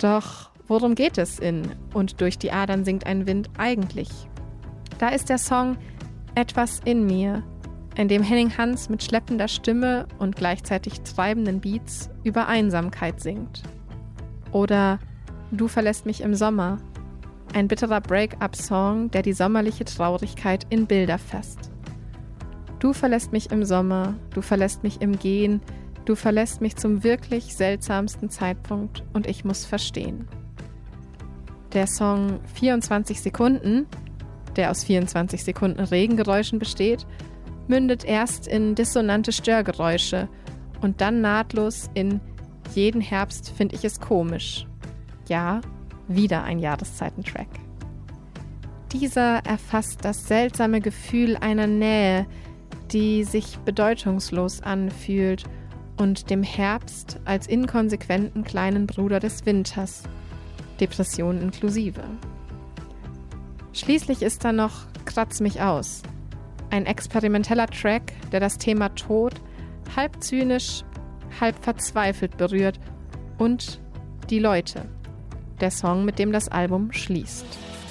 Doch worum geht es in Und durch die Adern singt ein Wind eigentlich? Da ist der Song Etwas in mir, in dem Henning Hans mit schleppender Stimme und gleichzeitig treibenden Beats über Einsamkeit singt. Oder Du verlässt mich im Sommer, ein bitterer Break-up-Song, der die sommerliche Traurigkeit in Bilder fasst. Du verlässt mich im Sommer, du verlässt mich im Gehen, du verlässt mich zum wirklich seltsamsten Zeitpunkt und ich muss verstehen. Der Song 24 Sekunden, der aus 24 Sekunden Regengeräuschen besteht, mündet erst in dissonante Störgeräusche und dann nahtlos in Jeden Herbst find ich es komisch. Ja, wieder ein Jahreszeitentrack. Dieser erfasst das seltsame Gefühl einer Nähe, die sich bedeutungslos anfühlt und dem Herbst als inkonsequenten kleinen Bruder des Winters, Depression inklusive. Schließlich ist da noch Kratz mich aus, ein experimenteller Track, der das Thema Tod halb zynisch, halb verzweifelt berührt und die Leute, der Song, mit dem das Album schließt.